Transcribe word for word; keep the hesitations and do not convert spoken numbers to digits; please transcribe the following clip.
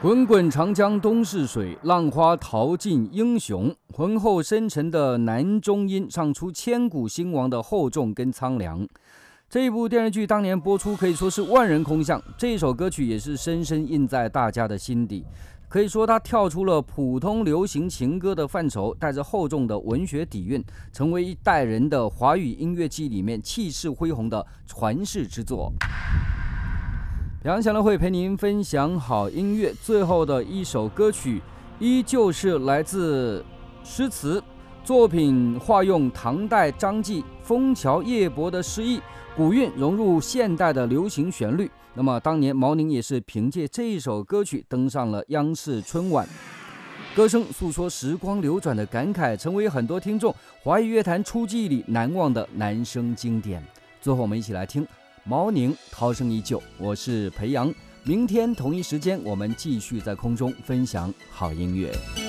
滚滚长江东逝水，浪花淘尽英雄。浑厚深沉的男中音，唱出千古兴亡的厚重跟苍凉。这一部电视剧当年播出，可以说是万人空巷。这一首歌曲也是深深印在大家的心底。可以说，它跳出了普通流行情歌的范畴，带着厚重的文学底蕴，成为一代人的华语音乐季里面气势恢宏的传世之作。杨祥乐会陪您分享好音乐，最后的一首歌曲依旧是来自诗词作品，化用唐代张继《枫桥夜泊》的诗意，古韵融入现代的流行旋律。那么当年毛宁也是凭借这一首歌曲登上了央视春晚，歌声诉说时光流转的感慨，成为很多听众华语乐坛初记忆里难忘的男声经典。最后我们一起来听毛宁涛声依旧，我是裴阳，明天同一时间我们继续在空中分享好音乐。